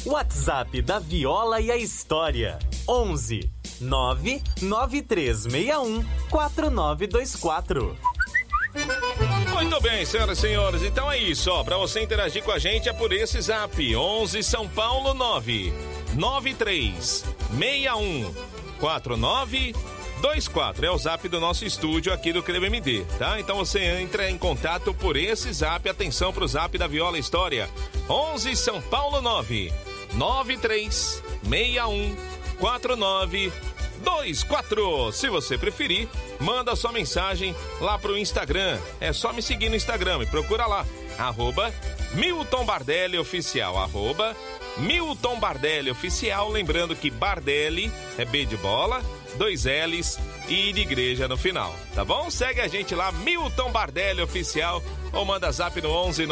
WhatsApp da Viola e a História. 11 99361 4924. Muito bem, senhoras e senhores, então é isso, ó, pra você interagir com a gente é por esse zap, 11 São Paulo 99361 4924, é o zap do nosso estúdio aqui do Creme MD, tá? Então você entra em contato por esse zap, atenção pro zap da Viola História, 11 São Paulo 99361 4924. Se você preferir, manda sua mensagem lá pro Instagram. É só me seguir no Instagram e procura lá, @MiltonBardelliOficial, @MiltonBardelliOficial. Lembrando que Bardelli é B de bola, 2 L's e de igreja no final, tá bom? Segue a gente lá, Milton Bardelli Oficial, ou manda zap no 11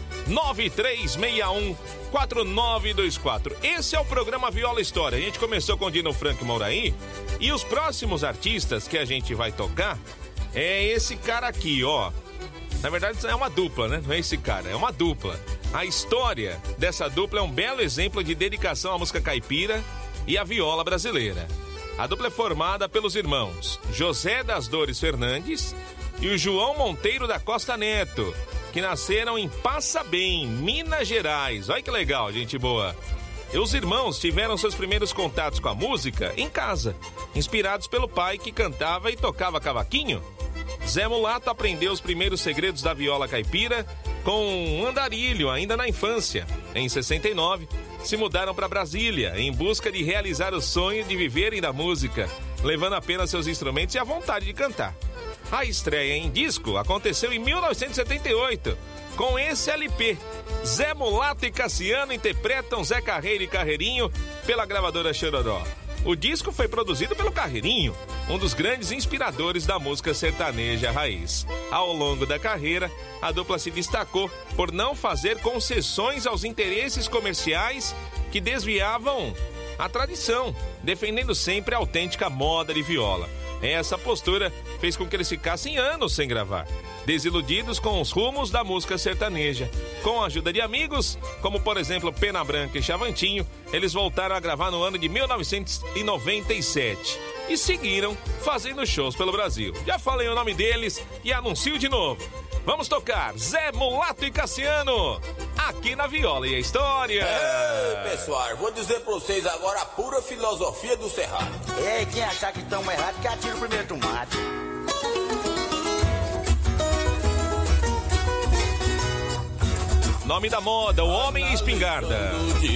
99361 4924. Esse é o programa Viola História. A gente começou com o Dino Frank Mouraí e os próximos artistas que a gente vai tocar é esse cara aqui, ó. Na verdade é uma dupla, né? Não é esse cara, é uma dupla. A história dessa dupla é um belo exemplo de dedicação à música caipira e à viola brasileira. A dupla é formada pelos irmãos José das Dores Fernandes e o João Monteiro da Costa Neto, que nasceram em Passabém, Minas Gerais. Olha que legal, gente boa. E os irmãos tiveram seus primeiros contatos com a música em casa, inspirados pelo pai que cantava e tocava cavaquinho. Zé Mulato aprendeu os primeiros segredos da viola caipira com um andarilho ainda na infância. Em 69, se mudaram para Brasília em busca de realizar o sonho de viverem da música, levando apenas seus instrumentos e a vontade de cantar. A estreia em disco aconteceu em 1978, com esse LP. Zé Mulato e Cassiano interpretam Zé Carreiro e Carreirinho pela gravadora Chororó. O disco foi produzido pelo Carreirinho, um dos grandes inspiradores da música sertaneja raiz. Ao longo da carreira, a dupla se destacou por não fazer concessões aos interesses comerciais que desviavam a tradição, defendendo sempre a autêntica moda de viola. Essa postura fez com que eles ficassem anos sem gravar, desiludidos com os rumos da música sertaneja. Com a ajuda de amigos, como por exemplo Pena Branca e Chavantinho, eles voltaram a gravar no ano de 1997 e seguiram fazendo shows pelo Brasil. Já falei o nome deles e anuncio de novo. Vamos tocar Zé Mulato e Cassiano, aqui na Viola e a História. Ei, pessoal, vou dizer pra vocês agora a pura filosofia do Cerrado. Ei, quem achar que estão errados, que atira o primeiro tomate. Nome da moda, o Homem e Espingarda.